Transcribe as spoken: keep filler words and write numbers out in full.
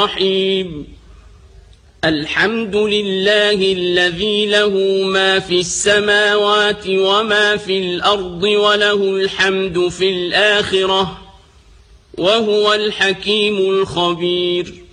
الرحيم الحمد لله الذي له ما في السماوات وما في الأرض وله الحمد في الآخرة وهو الحكيم الخبير.